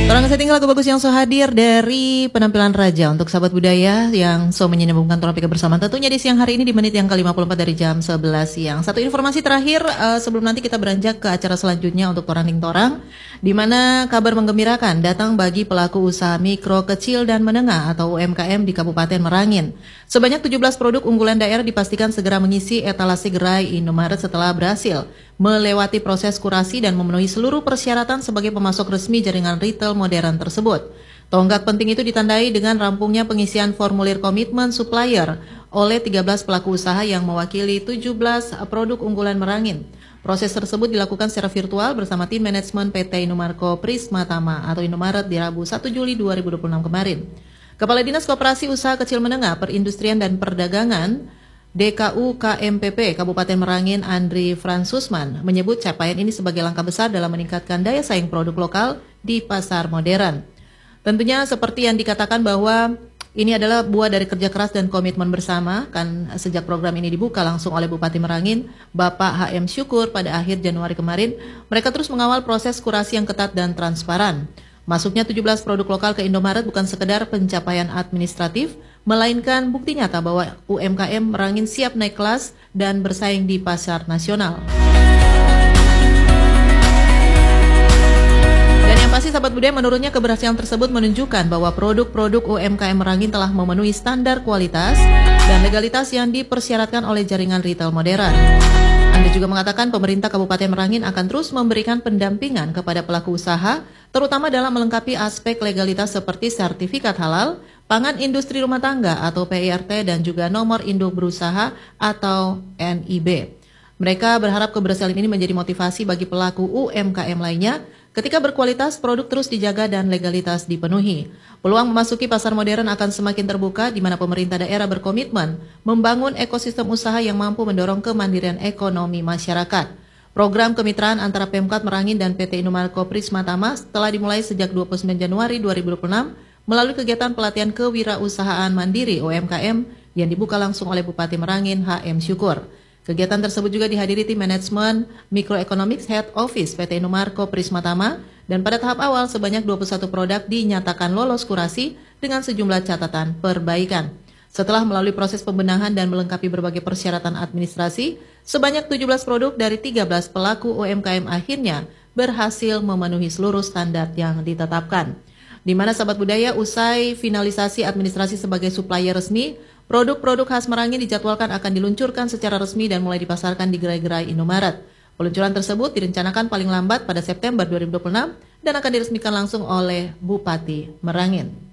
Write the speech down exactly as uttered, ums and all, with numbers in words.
Orang setting lagu bagus yang so hadir dari penampilan Raja untuk sahabat budaya yang so menyambungkan topik bersama tentunya di siang hari ini di menit yang ke lima puluh empat dari jam sebelas siang. Satu informasi terakhir uh, sebelum nanti kita beranjak ke acara selanjutnya untuk Torang Ding Torang, di mana kabar menggembirakan datang bagi pelaku usaha mikro, kecil dan menengah atau U M K M di Kabupaten Merangin. Sebanyak tujuh belas produk unggulan daerah dipastikan segera mengisi etalase gerai Indomaret setelah berhasil melewati proses kurasi dan memenuhi seluruh persyaratan sebagai pemasok resmi jaringan retail modern tersebut. Tonggak penting itu ditandai dengan rampungnya pengisian formulir komitmen supplier oleh tiga belas pelaku usaha yang mewakili tujuh belas produk unggulan Merangin. Proses tersebut dilakukan secara virtual bersama tim manajemen P T Indomarko Prisma Tama atau Indomaret di Rabu satu Juli dua ribu dua puluh enam kemarin. Kepala Dinas Koperasi Usaha Kecil Menengah, Perindustrian dan Perdagangan D K U K M P P Kabupaten Merangin Andri Fransusman menyebut capaian ini sebagai langkah besar dalam meningkatkan daya saing produk lokal di pasar modern. Tentunya seperti yang dikatakan bahwa ini adalah buah dari kerja keras dan komitmen bersama, kan sejak program ini dibuka langsung oleh Bupati Merangin, Bapak H M Syukur pada akhir Januari kemarin, mereka terus mengawal proses kurasi yang ketat dan transparan. Masuknya tujuh belas produk lokal ke Indomaret bukan sekedar pencapaian administratif, melainkan bukti nyata bahwa U M K M Merangin siap naik kelas dan bersaing di pasar nasional. Dan yang pasti sahabat budaya, menurutnya keberhasilan tersebut menunjukkan bahwa produk-produk U M K M Merangin telah memenuhi standar kualitas dan legalitas yang dipersyaratkan oleh jaringan retail modern. Anda juga mengatakan pemerintah Kabupaten Merangin akan terus memberikan pendampingan kepada pelaku usaha, terutama dalam melengkapi aspek legalitas seperti sertifikat halal, pangan industri rumah tangga atau P I R T dan juga nomor induk berusaha atau N I B. Mereka berharap keberhasilan ini menjadi motivasi bagi pelaku U M K M lainnya ketika berkualitas produk terus dijaga dan legalitas dipenuhi. Peluang memasuki pasar modern akan semakin terbuka di mana pemerintah daerah berkomitmen membangun ekosistem usaha yang mampu mendorong kemandirian ekonomi masyarakat. Program kemitraan antara Pemkab Merangin dan P T Indomarko Prisma Tama telah dimulai sejak dua puluh sembilan Januari dua ribu dua puluh enam melalui kegiatan pelatihan kewirausahaan mandiri U M K M yang dibuka langsung oleh Bupati Merangin H M Syukur. Kegiatan tersebut juga dihadiri tim manajemen Microeconomics Head Office P T Indomarko Prisma Tama dan pada tahap awal sebanyak dua puluh satu produk dinyatakan lolos kurasi dengan sejumlah catatan perbaikan. Setelah melalui proses pembenahan dan melengkapi berbagai persyaratan administrasi, sebanyak tujuh belas produk dari tiga belas pelaku U M K M akhirnya berhasil memenuhi seluruh standar yang ditetapkan. Di mana sahabat budaya, usai finalisasi administrasi sebagai supplier resmi, produk-produk khas Merangin dijadwalkan akan diluncurkan secara resmi dan mulai dipasarkan di gerai-gerai Indomaret. Peluncuran tersebut direncanakan paling lambat pada September dua ribu dua puluh enam dan akan diresmikan langsung oleh Bupati Merangin.